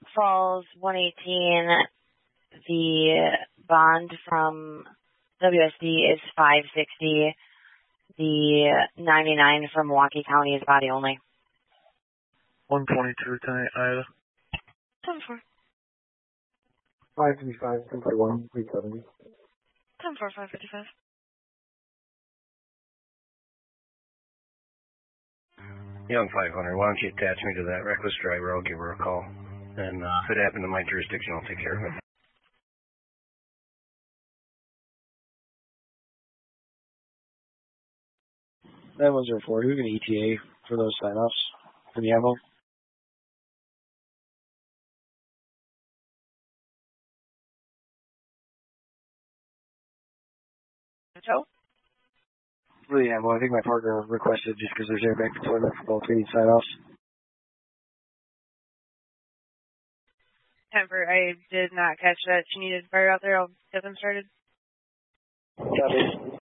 Falls 118, the bond from WSD is $560. The 99 from Milwaukee County is body only. 122 tonight, Ida. 10-4. 555, 241, 370. 10-4, 555. Young 500, why don't you attach me to that reckless driver? I'll give her a call. And if it happened to my jurisdiction, I'll take care of it. 9104, who's going to ETA for those sign-offs? Can you have them? Joe? Yeah, well, I think my partner requested just because there's airbag deployment for both, we need sign-offs. Temper, I did not catch that. She needed fire out there. I'll get them started. Copy.